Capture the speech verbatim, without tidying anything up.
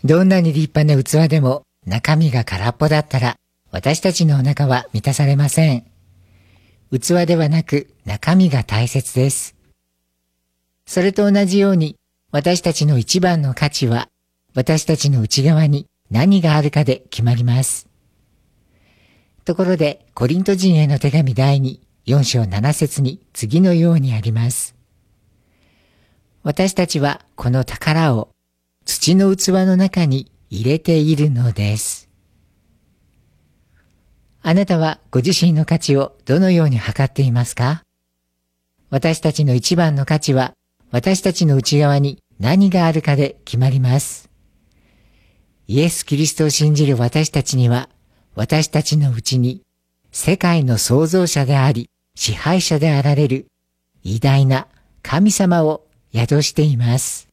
どんなに立派な器でも中身が空っぽだったら、私たちのお腹は満たされません。器ではなく中身が大切です。それと同じように、私たちの一番の価値は、私たちの内側に何があるかで決まります。ところで、コリント人への手紙だいに、よん章なな節に次のようにあります。私たちはこの宝を土の器の中に入れているのです。あなたはご自身の価値をどのように測っていますか？私たちの一番の価値は、私たちの内側に何があるかで決まります。イエス・キリストを信じる私たちには、私たちのうちに世界の創造者であり、支配者であられる偉大な神様を宿しています。